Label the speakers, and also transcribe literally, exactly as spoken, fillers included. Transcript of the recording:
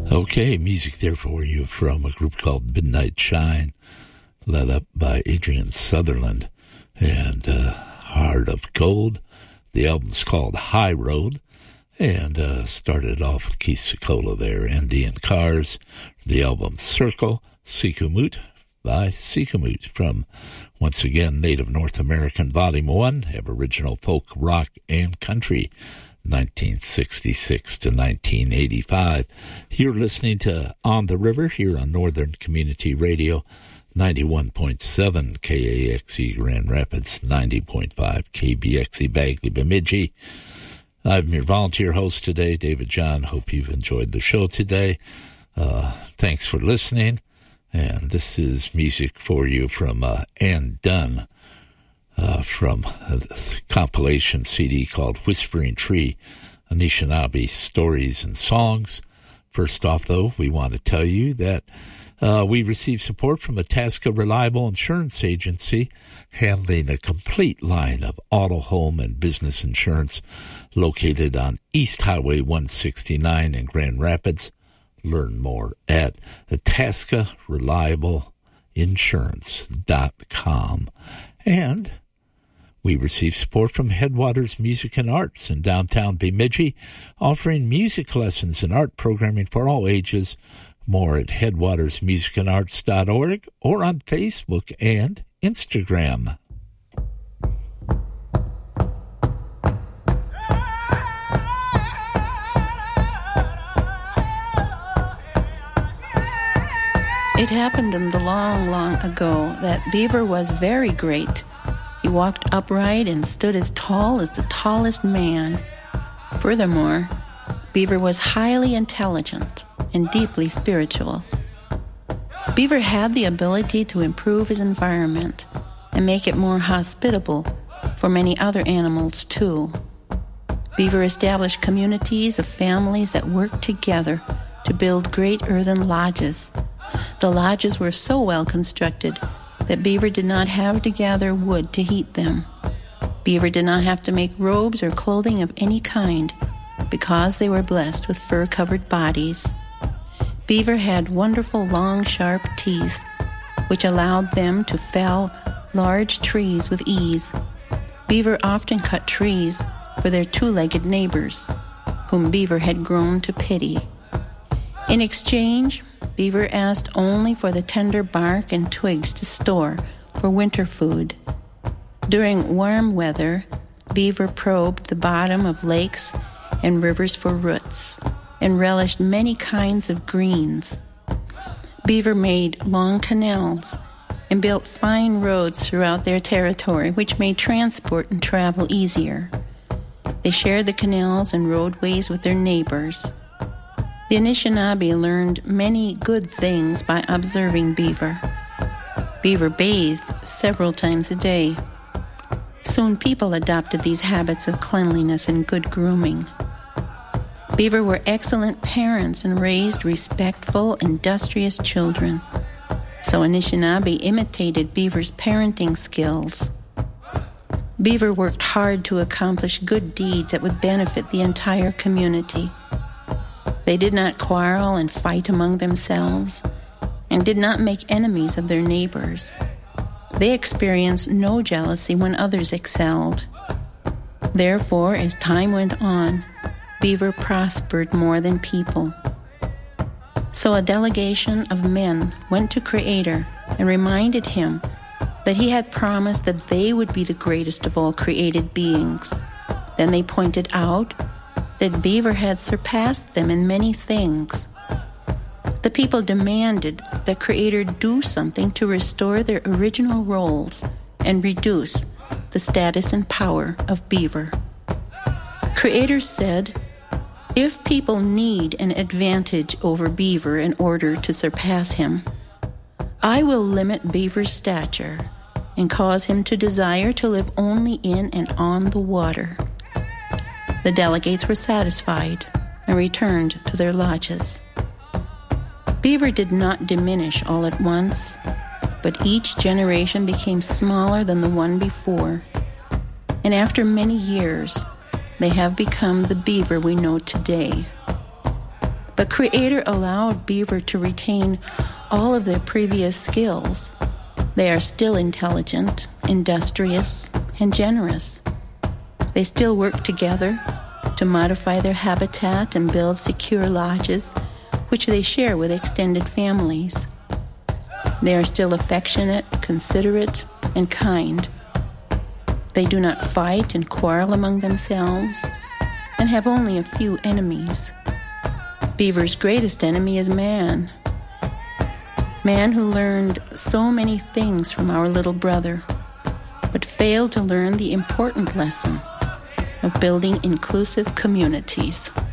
Speaker 1: Okay, music there for you from a group called Midnight Shine, led up by Adrian Sutherland, and uh, Heart of Gold. The album's called High Road, and uh, started off with Keith Secola there, Andean Cars. The album Circle, Sikumut by Sikumut from, once again, Native North American Volume one, Aboriginal Folk, Rock, and Country, nineteen sixty-six to nineteen eighty-five. You're listening to On the River here on Northern Community Radio, ninety-one point seven K A X E Grand Rapids, ninety point five K B X E Bagley Bemidji. I'm your volunteer host today, David John. Hope you've enjoyed the show today. Uh, thanks for listening. And this is music for you from uh, Ann Dunn. Uh, from a compilation C D called Whispering Tree, Anishinaabe Stories and Songs. First off, though, we want to tell you that uh, we receive support from Itasca Reliable Insurance Agency, handling a complete line of auto, home, and business insurance, located on East Highway one sixty-nine in Grand Rapids. Learn more at itasca reliable insurance dot com. And we receive support from Headwaters Music and Arts in downtown Bemidji, offering music lessons and art programming for all ages. More at headwaters music and arts dot org or on Facebook and Instagram.
Speaker 2: It happened in the long, long ago that Beaver was very great. He walked upright and stood as tall as the tallest man. Furthermore, Beaver was highly intelligent and deeply spiritual. Beaver had the ability to improve his environment and make it more hospitable for many other animals too. Beaver established communities of families that worked together to build great earthen lodges. The lodges were so well constructed that Beaver did not have to gather wood to heat them. Beaver did not have to make robes or clothing of any kind because they were blessed with fur-covered bodies. Beaver had wonderful long, sharp teeth, which allowed them to fell large trees with ease. Beaver often cut trees for their two-legged neighbors, whom Beaver had grown to pity. In exchange, Beaver asked only for the tender bark and twigs to store for winter food. During warm weather, Beaver probed the bottom of lakes and rivers for roots and relished many kinds of greens. Beaver made long canals and built fine roads throughout their territory, which made transport and travel easier. They shared the canals and roadways with their neighbors. The Anishinaabe learned many good things by observing Beaver. Beaver bathed several times a day. Soon people adopted these habits of cleanliness and good grooming. Beaver were excellent parents and raised respectful, industrious children. So Anishinaabe imitated Beaver's parenting skills. Beaver worked hard to accomplish good deeds that would benefit the entire community. They did not quarrel and fight among themselves, and did not make enemies of their neighbors. They experienced no jealousy when others excelled. Therefore, as time went on, Beaver prospered more than people. So a delegation of men went to Creator and reminded him that he had promised that they would be the greatest of all created beings. Then they pointed out that Beaver had surpassed them in many things. The people demanded that Creator do something to restore their original roles and reduce the status and power of Beaver. Creator said, if people need an advantage over Beaver in order to surpass him, I will limit Beaver's stature and cause him to desire to live only in and on the water. The delegates were satisfied and returned to their lodges. Beaver did not diminish all at once, but each generation became smaller than the one before. And after many years, they have become the Beaver we know today. But Creator allowed beaver to retain all of their previous skills. They are still intelligent, industrious, and generous. They still work together to modify their habitat and build secure lodges, which they share with extended families. They are still affectionate, considerate, and kind. They do not fight and quarrel among themselves and have only a few enemies. Beaver's greatest enemy is man. Man who learned so many things from our little brother, but failed to learn the important lesson of building inclusive communities.